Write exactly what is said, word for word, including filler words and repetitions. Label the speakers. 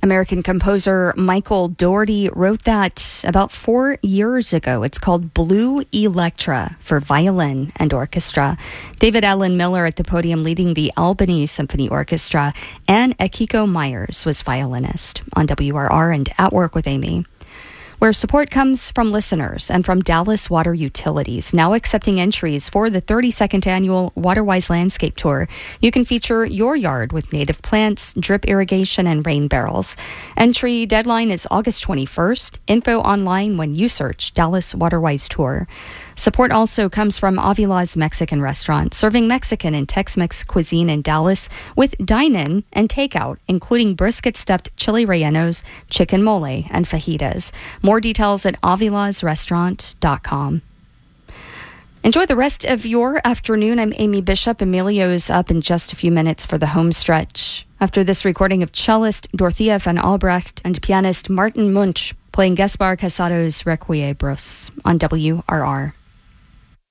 Speaker 1: American composer Michael Dougherty wrote that about four years ago. It's called Blue Electra for violin and orchestra. David Allen Miller at the podium leading the Albany Symphony Orchestra, and Akiko Myers was violinist on W R R and At Work with Amy, where support comes from listeners and from Dallas Water Utilities, now accepting entries for the thirty-second annual Waterwise Landscape Tour. You can feature your yard with native plants, drip irrigation, and rain barrels. Entry deadline is August twenty-first. Info online when you search Dallas Waterwise Tour. Support also comes from Avila's Mexican Restaurant, serving Mexican and Tex-Mex cuisine in Dallas with dine-in and takeout, including brisket stuffed chili rellenos, chicken mole, and fajitas. More details at avilas restaurant dot com. Enjoy the rest of your afternoon. I'm Amy Bishop. Emilio's up in just a few minutes for the home stretch. After this recording of cellist Dorothea van Albrecht and pianist Martin Munch playing Gaspar Casado's Requiebros on W R R.